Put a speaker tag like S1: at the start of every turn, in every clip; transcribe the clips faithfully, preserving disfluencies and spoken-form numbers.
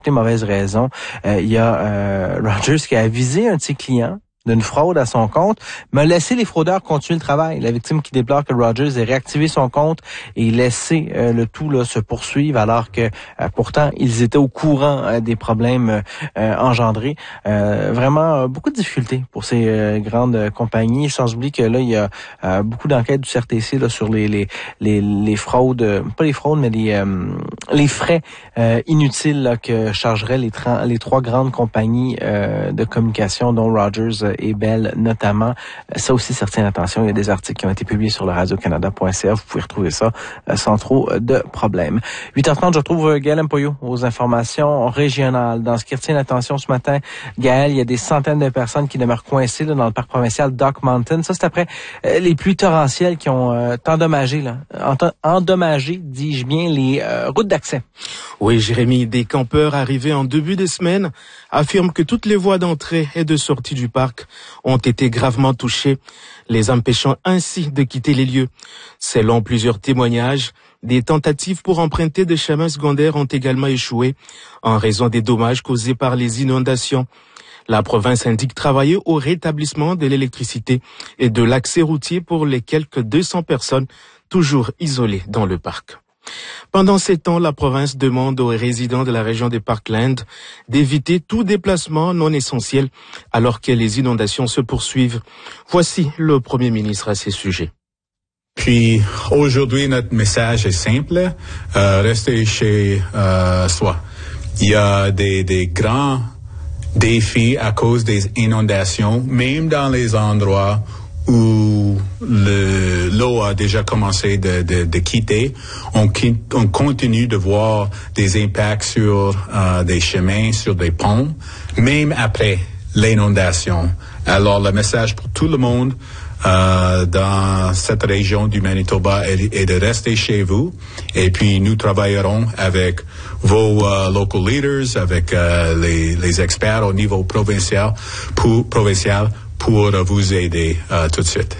S1: mauvaise raison. Euh, il y a euh, Rogers qui a avisé un de ses clients d'une fraude à son compte, mais a laissé les fraudeurs continuer le travail. La victime qui déplore que Rogers ait réactivé son compte et laissé euh, le tout là se poursuivre alors que euh, pourtant ils étaient au courant euh, des problèmes euh, engendrés. Euh, vraiment euh, beaucoup de difficultés pour ces euh, grandes euh, compagnies. Sans oublier que là il y a euh, beaucoup d'enquêtes du C R T C là sur les les les, les fraudes, euh, pas les fraudes mais les euh, les frais euh, inutiles là, que chargeraient les tra- les trois grandes compagnies euh, de communication dont Rogers et Bell notamment. Ça aussi, ça retient l'attention. Il y a des articles qui ont été publiés sur le radio canada point c a. Vous pouvez retrouver ça euh, sans trop de problèmes. huit heures trente, je retrouve Gaël Mpoyo aux informations régionales. Dans ce qui retient l'attention ce matin, Gaël, il y a des centaines de personnes qui demeurent coincées là, dans le parc provincial Dock Mountain. Ça, c'est après euh, les pluies torrentielles qui ont euh, endommagé, là, endommagé, dis-je bien, les euh, routes d'accès.
S2: Oui, Jérémy, des campeurs arrivés en début de semaine affirment que toutes les voies d'entrée et de sortie du parc ont été gravement touchées, les empêchant ainsi de quitter les lieux. Selon plusieurs témoignages, des tentatives pour emprunter des chemins secondaires ont également échoué en raison des dommages causés par les inondations. La province indique travailler au rétablissement de l'électricité et de l'accès routier pour les quelques deux cents personnes toujours isolées dans le parc. Pendant ces temps, la province demande aux résidents de la région des Parklands d'éviter tout déplacement non essentiel alors que les inondations se poursuivent. Voici le Premier ministre à ces sujets.
S3: Puis aujourd'hui, notre message est simple, euh, restez chez euh, soi. Il y a des, des grands défis à cause des inondations, même dans les endroits où le, l'eau a déjà commencé de, de, de quitter. On, on continue de voir des impacts sur euh, des chemins, sur des ponts, même après l'inondation. Alors, le message pour tout le monde euh, dans cette région du Manitoba est, est de rester chez vous. Et puis, nous travaillerons avec vos uh, local leaders, avec uh, les, les experts au niveau provincial pour, provincial pour vous aider uh, tout de suite.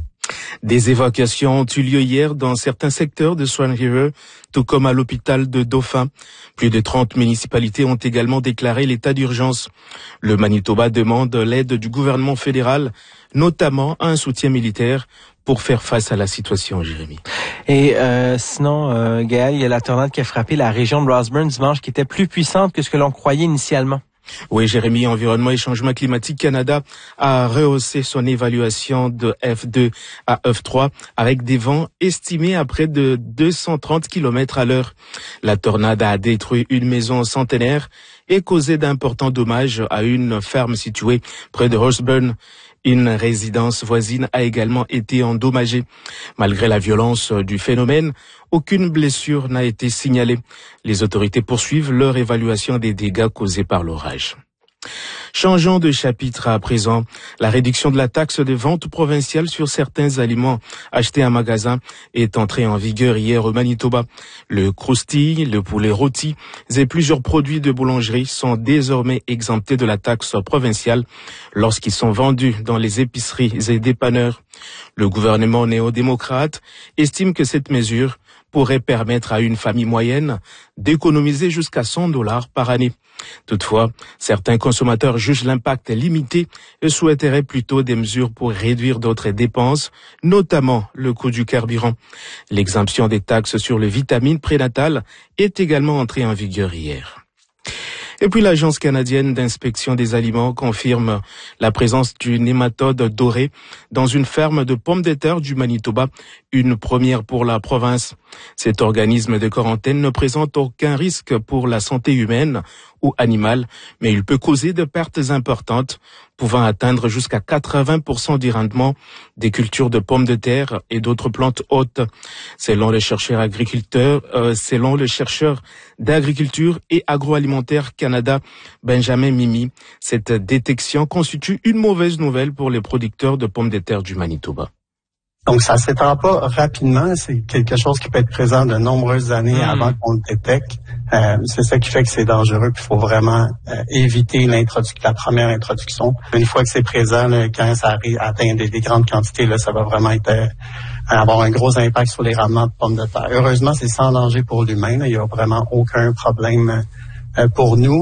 S2: Des évacuations ont eu lieu hier dans certains secteurs de Swan River, tout comme à l'hôpital de Dauphin. Plus de trente municipalités ont également déclaré l'état d'urgence. Le Manitoba demande l'aide du gouvernement fédéral, notamment un soutien militaire, pour faire face à la situation, Jérémy.
S1: Et euh, sinon, euh, Gaël, il y a la tornade qui a frappé la région de Rossburn dimanche, qui était plus puissante que ce que l'on croyait initialement.
S2: Oui, Jérémy, Environnement et Changement Climatique Canada a rehaussé son évaluation de F deux à F trois avec des vents estimés à près de deux cent trente kilomètres à l'heure. La tornade a détruit une maison centenaire et causé d'importants dommages à une ferme située près de Rossburn. Une résidence voisine a également été endommagée. Malgré la violence du phénomène, aucune blessure n'a été signalée. Les autorités poursuivent leur évaluation des dégâts causés par l'orage. Changeons de chapitre à présent. La réduction de la taxe de vente provinciale sur certains aliments achetés en magasin est entrée en vigueur hier au Manitoba. Le croustille, le poulet rôti et plusieurs produits de boulangerie sont désormais exemptés de la taxe provinciale lorsqu'ils sont vendus dans les épiceries et dépanneurs. Le gouvernement néo-démocrate estime que cette mesure pourrait permettre à une famille moyenne d'économiser jusqu'à cent dollars par année. Toutefois, certains consommateurs jugent l'impact limité et souhaiteraient plutôt des mesures pour réduire d'autres dépenses, notamment le coût du carburant. L'exemption des taxes sur les vitamines prénatales est également entrée en vigueur hier. Et puis l'Agence canadienne d'inspection des aliments confirme la présence du nématode doré dans une ferme de pommes de terre du Manitoba, une première pour la province. Cet organisme de quarantaine ne présente aucun risque pour la santé humaine ou animale, mais il peut causer de pertes importantes, pouvant atteindre jusqu'à quatre-vingts pour cent du rendement des cultures de pommes de terre et d'autres plantes hautes. Selon le chercheur agriculteur, euh, selon le chercheur d'agriculture et agroalimentaire Canada, Benjamin Mimi, cette détection constitue une mauvaise nouvelle pour les producteurs de pommes de terre du Manitoba.
S4: Donc, ça s'étend pas rapidement. C'est quelque chose qui peut être présent de nombreuses années mmh. avant qu'on le détecte. Euh, c'est ça qui fait que c'est dangereux. Il faut vraiment euh, éviter l'introduction, la première introduction. Une fois que c'est présent, là, quand ça arrive, atteint des, des grandes quantités, là, ça va vraiment être, euh, avoir un gros impact sur les rendements de pommes de terre. Heureusement, c'est sans danger pour l'humain. Là. Il n'y a vraiment aucun problème euh, pour nous.